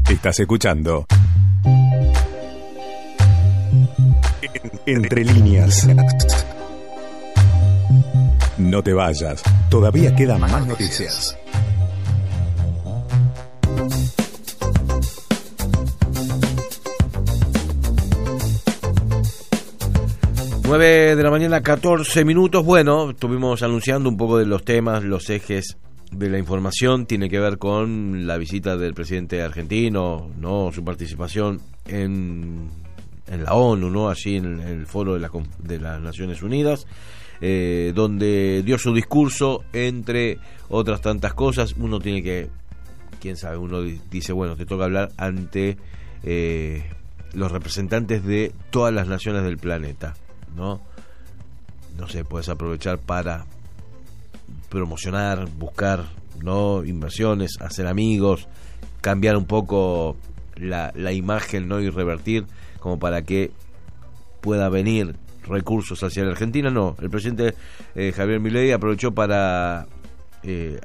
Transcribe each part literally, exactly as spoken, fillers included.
Estás escuchando Entre Líneas. No te vayas, todavía quedan más noticias. nueve de la mañana, catorce minutos. Bueno, estuvimos anunciando un poco de los temas, los ejes de la información. Tiene que ver con la visita del presidente argentino, no, su participación en, en la ONU, no, allí en el, en el foro de, la, de las Naciones Unidas, eh, donde dio su discurso, entre otras tantas cosas. Uno tiene que, quién sabe, uno dice, bueno, te toca hablar ante eh, los representantes de todas las naciones del planeta, ¿no? No sé, puedes aprovechar para promocionar, buscar, ¿no?, inversiones, hacer amigos, cambiar un poco la, la imagen, ¿no?, y revertir como para que pueda venir recursos hacia la Argentina. No, el presidente eh, Javier Milei aprovechó para eh,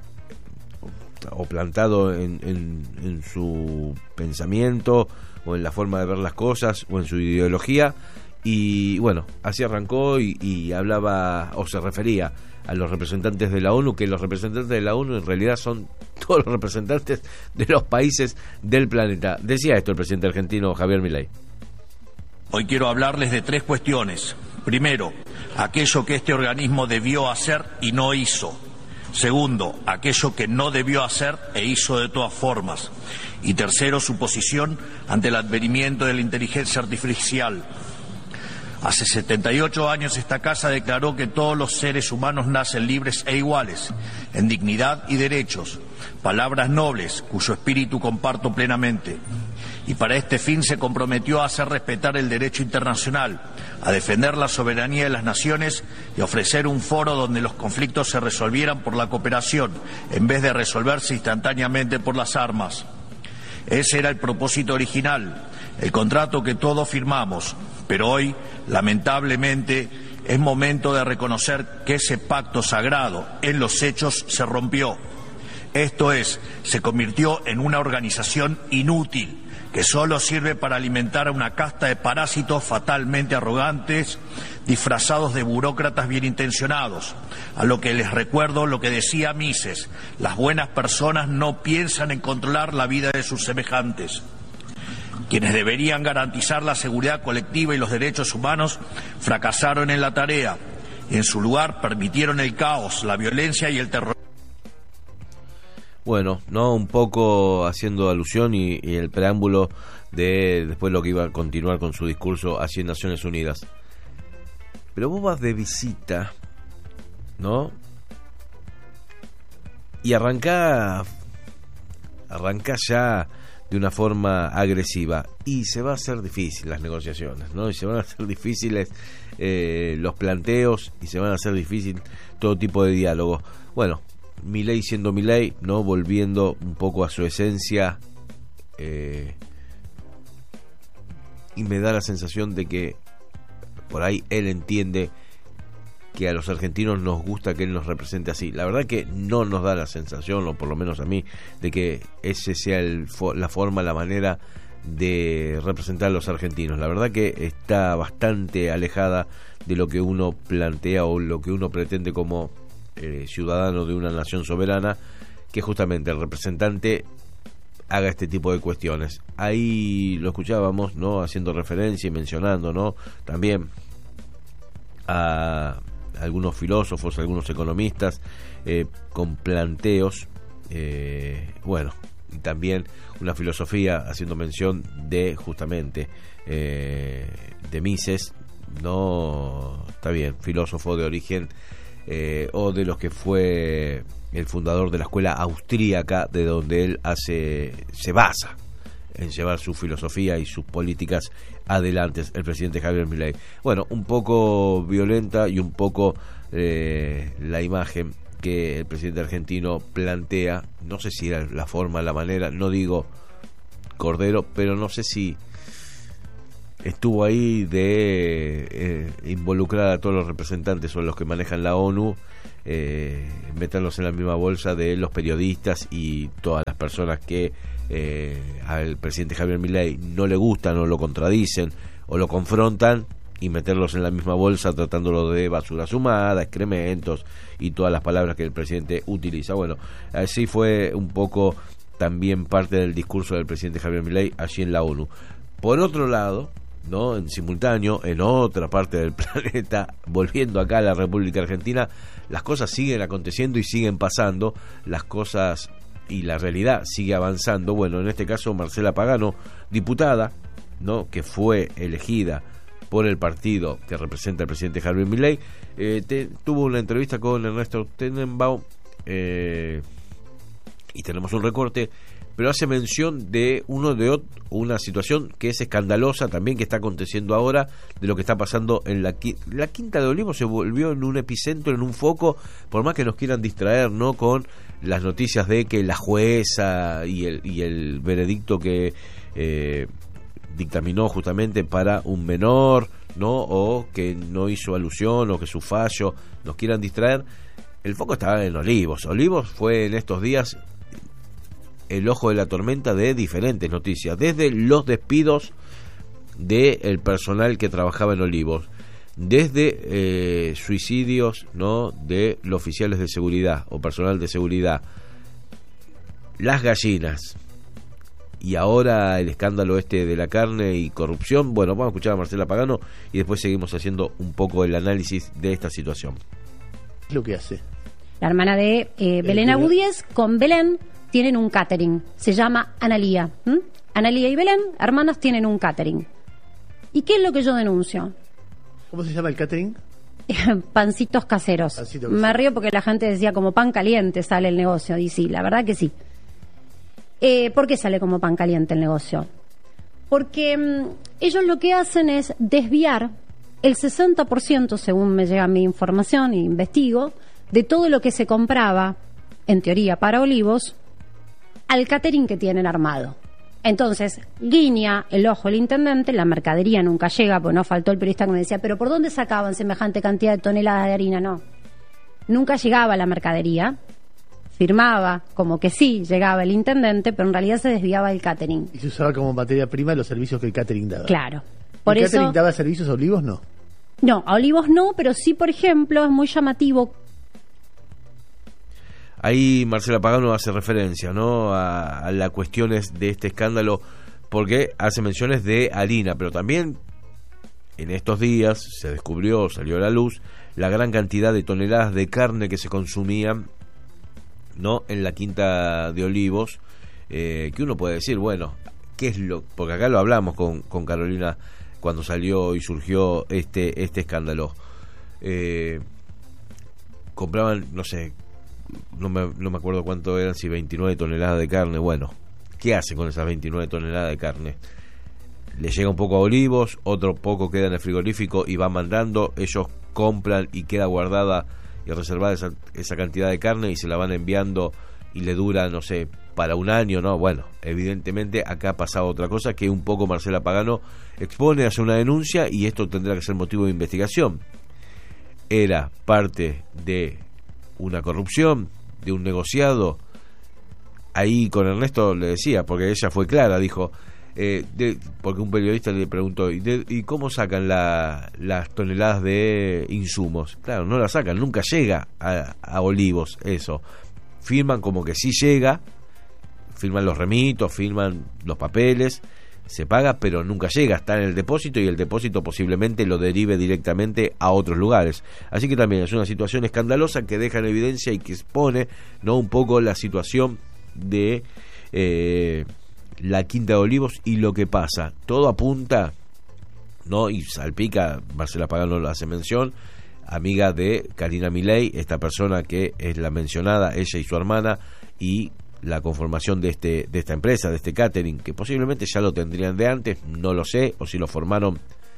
o plantado en, en, en su pensamiento o en la forma de ver las cosas o en su ideología. Y bueno, así arrancó y, y hablaba o se refería a los representantes de la ONU, que los representantes de la ONU en realidad son todos los representantes de los países del planeta. Decía esto el presidente argentino Javier Milei. Hoy quiero hablarles de tres cuestiones. Primero, aquello que este organismo debió hacer y no hizo. Segundo, aquello que no debió hacer e hizo de todas formas. Y tercero, su posición ante el advenimiento de la inteligencia artificial. Hace setenta y ocho años esta casa declaró que todos los seres humanos nacen libres e iguales, en dignidad y derechos, palabras nobles cuyo espíritu comparto plenamente. Y para este fin se comprometió a hacer respetar el derecho internacional, a defender la soberanía de las naciones y a ofrecer un foro donde los conflictos se resolvieran por la cooperación, en vez de resolverse instantáneamente por las armas. Ese era el propósito original, el contrato que todos firmamos, pero hoy, lamentablemente, es momento de reconocer que ese pacto sagrado en los hechos se rompió. Esto es, se convirtió en una organización inútil que solo sirve para alimentar a una casta de parásitos fatalmente arrogantes, disfrazados de burócratas bien intencionados. A lo que les recuerdo lo que decía Mises: las buenas personas no piensan en controlar la vida de sus semejantes. Quienes deberían garantizar la seguridad colectiva y los derechos humanos fracasaron en la tarea y en su lugar permitieron el caos, la violencia y el terror. Bueno, no, un poco haciendo alusión y, y el preámbulo de después lo que iba a continuar con su discurso hacia Naciones Unidas. Pero vos vas de visita, ¿no? Y arrancá, arrancá ya de una forma agresiva y se va a hacer difícil las negociaciones, ¿no? Y se van a hacer difíciles eh, los planteos y se van a hacer difícil todo tipo de diálogo. Bueno, Milei siendo Milei, ¿no?, volviendo un poco a su esencia, eh, y me da la sensación de que por ahí él entiende que a los argentinos nos gusta que él nos represente así. La verdad que no nos da la sensación, o por lo menos a mí, de que ese sea el, la forma, la manera de representar a los argentinos. La verdad que está bastante alejada de lo que uno plantea o lo que uno pretende como eh, ciudadano de una nación soberana, que justamente el representante haga este tipo de cuestiones. Ahí lo escuchábamos, ¿no?, haciendo referencia y mencionando, ¿no?, también a algunos filósofos, algunos economistas, eh, con planteos, eh, bueno, y también una filosofía haciendo mención de justamente eh, de Mises, no, está bien, filósofo de origen eh, o de los que fue el fundador de la escuela austríaca, de donde él hace se basa en llevar su filosofía y sus políticas adelante, el presidente Javier Milei. Bueno, un poco violenta y un poco eh, la imagen que el presidente argentino plantea, no sé si era la forma, la manera, no digo Cordero, pero no sé si estuvo ahí de eh, involucrar a todos los representantes o los que manejan la ONU, eh, meterlos en la misma bolsa de los periodistas y todas las personas que eh, al presidente Javier Milei no le gustan o lo contradicen o lo confrontan, y meterlos en la misma bolsa tratándolo de basura sumada, excrementos y todas las palabras que el presidente utiliza. Bueno, así fue un poco también parte del discurso del presidente Javier Milei allí en la ONU. Por otro lado, ¿no?, en simultáneo, en otra parte del planeta, volviendo acá a la República Argentina, las cosas siguen aconteciendo y siguen pasando, las cosas y la realidad sigue avanzando. Bueno, en este caso Marcela Pagano, diputada, ¿no?, que fue elegida por el partido que representa al presidente Javier Milei, eh, te, tuvo una entrevista con Ernesto Tenenbaum, eh, y tenemos un recorte, pero hace mención de uno de ot- una situación que es escandalosa también, que está aconteciendo ahora, de lo que está pasando en la, qui- la Quinta de Olivos. Se volvió en un epicentro, en un foco, por más que nos quieran distraer, ¿no?, con las noticias de que la jueza y el, y el veredicto que eh, dictaminó justamente para un menor, ¿no?, o que no hizo alusión, o que su fallo nos quieran distraer. El foco estaba en Olivos. Olivos fue en estos días el ojo de la tormenta de diferentes noticias, desde los despidos del personal que trabajaba en Olivos, desde eh, suicidios, ¿no?, de los oficiales de seguridad o personal de seguridad, las gallinas, y ahora el escándalo este de la carne y corrupción. Bueno, vamos a escuchar a Marcela Pagano y después seguimos haciendo un poco el análisis de esta situación. ¿Qué es lo que hace? La hermana de eh, Belén Agudíez con Belén tienen un catering, se llama Analía. ¿Mm? Analía y Belén, hermanas, tienen un catering. ¿Y qué es lo que yo denuncio? ¿Cómo se llama el catering? Pancitos caseros. Pancito Me casero. río porque la gente decía como pan caliente sale el negocio, y sí, la verdad que sí. Eh, ¿Por qué sale como pan caliente el negocio? Porque mmm, ellos lo que hacen es desviar el sesenta por ciento, según me llega mi información e investigo, de todo lo que se compraba, en teoría para Olivos, al catering que tienen armado. Entonces, guiña el ojo el intendente, la mercadería nunca llega, pues no faltó el periodista que me decía, ¿pero por dónde sacaban semejante cantidad de toneladas de harina? No, nunca llegaba la mercadería, firmaba como que sí llegaba el intendente, pero en realidad se desviaba el catering. Y se usaba como materia prima los servicios que el catering daba. Claro. Por ¿El eso, catering daba servicios a Olivos? No. no, a Olivos no, pero sí, por ejemplo, es muy llamativo. Ahí Marcela Pagano hace referencia, ¿no?, a, a las cuestiones de este escándalo, porque hace menciones de harina, pero también en estos días se descubrió, salió a la luz, la gran cantidad de toneladas de carne que se consumían, ¿no?, en la Quinta de Olivos, eh, que uno puede decir, bueno, ¿qué es lo...? Porque acá lo hablamos con, con Carolina cuando salió y surgió este, este escándalo. Eh, compraban, no sé... No me, no me acuerdo cuánto eran, si veintinueve toneladas de carne. Bueno, ¿qué hace con esas veintinueve toneladas de carne? Le llega un poco a Olivos, otro poco queda en el frigorífico y va mandando. Ellos compran y queda guardada y reservada esa, esa cantidad de carne y se la van enviando y le dura, no sé, para un año, ¿no? Bueno, evidentemente acá ha pasado otra cosa que un poco Marcela Pagano expone, hace una denuncia y esto tendrá que ser motivo de investigación. Era parte de una corrupción, de un negociado. Ahí con Ernesto le decía, porque ella fue clara, dijo, eh, de, porque un periodista le preguntó, ¿y, de, ¿y cómo sacan la, las toneladas de insumos? Claro, no la sacan, nunca llega a, a Olivos eso. Firman como que sí llega, firman los remitos, firman los papeles, se paga, pero nunca llega, está en el depósito y el depósito posiblemente lo derive directamente a otros lugares. Así que también es una situación escandalosa que deja en evidencia y que expone, ¿no?, un poco la situación de eh, la Quinta de Olivos y lo que pasa. Todo apunta, ¿no?, y salpica, Marcela Pagano lo hace mención, amiga de Karina Milei, esta persona que es la mencionada, ella y su hermana, y la conformación de este de esta empresa, de este catering, que posiblemente ya lo tendrían de antes, no lo sé, o si lo formaron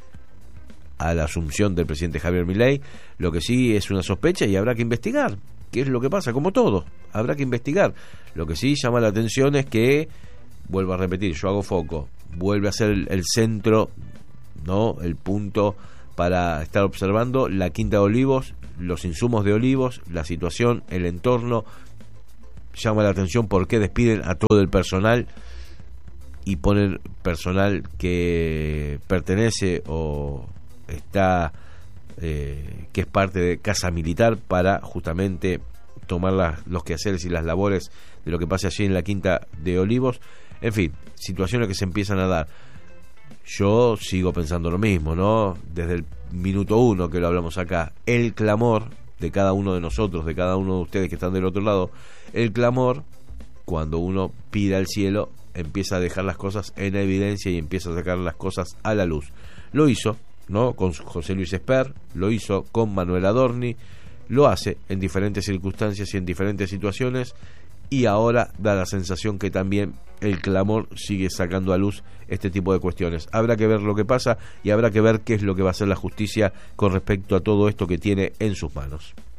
a la asunción del presidente Javier Milei. Lo que sí es una sospecha y habrá que investigar qué es lo que pasa, como todo, habrá que investigar. Lo que sí llama la atención es que, vuelvo a repetir, yo hago foco, vuelve a ser el, el centro, ¿no?, el punto para estar observando la Quinta de Olivos, los insumos de Olivos, la situación, el entorno, llama la atención por qué despiden a todo el personal y ponen personal que pertenece o está eh, que es parte de Casa Militar para justamente tomar las, los quehaceres y las labores de lo que pasa allí en la Quinta de Olivos. En fin, situaciones que se empiezan a dar. Yo sigo pensando lo mismo, ¿no? Desde el minuto uno que lo hablamos acá, el clamor de cada uno de nosotros, de cada uno de ustedes que están del otro lado, el clamor, cuando uno pide al cielo, empieza a dejar las cosas en evidencia y empieza a sacar las cosas a la luz. Lo hizo, ¿no?, con José Luis Esper, lo hizo con Manuel Adorni, lo hace en diferentes circunstancias y en diferentes situaciones, y ahora da la sensación que también el clamor sigue sacando a luz este tipo de cuestiones. Habrá que ver lo que pasa y habrá que ver qué es lo que va a hacer la justicia con respecto a todo esto que tiene en sus manos.